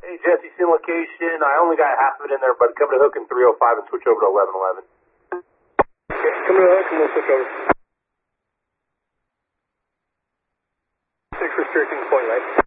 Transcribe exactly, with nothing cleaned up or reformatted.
Hey, Jesse, same location. I only got half of it in there, but come to hook in three oh five and switch over to eleven eleven. Okay, come to the hook and we'll switch over. Six restricting point right.